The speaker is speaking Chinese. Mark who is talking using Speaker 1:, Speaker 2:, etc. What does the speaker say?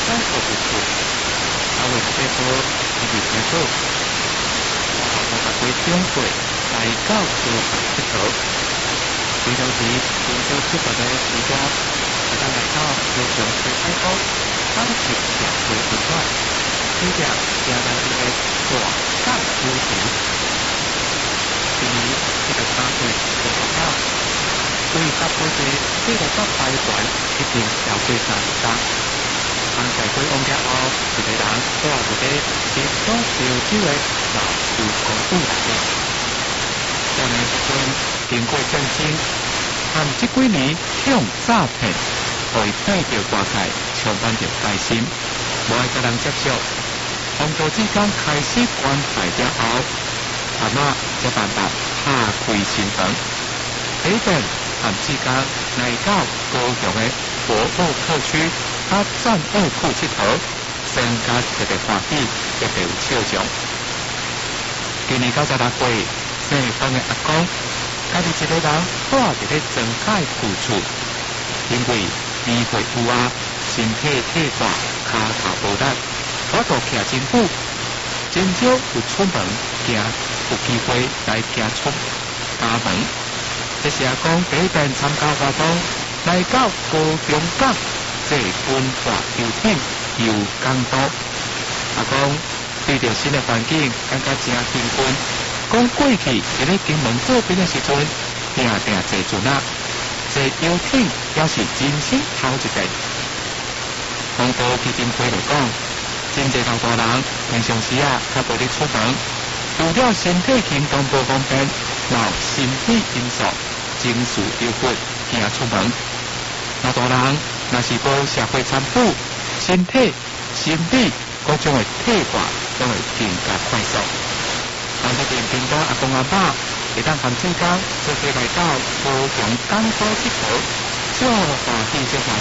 Speaker 1: 生活不错，啊，为这个自己接受，我大概中过来到高铁头，这就是研究出发的时间，大家来到高雄市开口，当时社会不断，这个加上这个大干主题，第二这个大会的报告，对大会的这个大排团一定社会上大。但社會案嘅後，一個人都有一個接觸潮州嘅老師公務嚟嘅。少年時陣經過戰爭，含這幾年向詐騙，會帶着大概充滿着戒心，無愛個人接觸。當道之間開始關懷了後，阿媽才辦法下開新房。起定含之間來到高雄嘅博愛特區。他戰惡庫佚佗，身家特別歡喜，特別有笑容。今年96歲，西方嘅阿公，家己一個人住佇咧莊改舊厝，因為年歲有啊，身體體大，骹頭無力，我都徛真久，真少有出門行，有機會來行出家門。這是阿公第一遍參加活動，來到高雄港。這文化遊艇又更多，阿公對着新的環境感覺真興奮。講過去喺咧金門這邊嘅時陣，定坐船啊，坐遊艇也是人生頭一個。從道基金會來講，真濟頭大人平常時啊，較無咧出門，除了身體行動無方便，有心理因素，情緒憂鬱，驚出門。老大人若是無社會參與，身體、心理各種嘅退化，都會更加快速。但係見到阿公阿媽，會當含暑假做伙來到高雄港島佚佗，少歡喜少歡